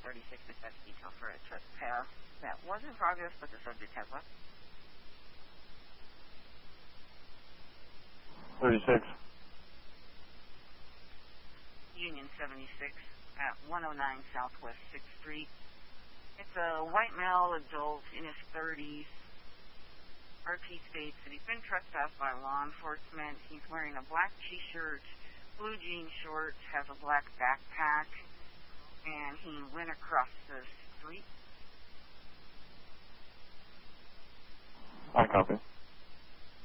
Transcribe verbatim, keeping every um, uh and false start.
thirty-six dispatch detail for a trespass that was in progress, but the subject has left. thirty-six. Union seventy-six at one oh nine Southwest sixth Street. It's a white male adult in his thirties. R P states that he's been trespassed by law enforcement. He's wearing a black t-shirt, blue jean shorts, has a black backpack, and he went across the street. I copy.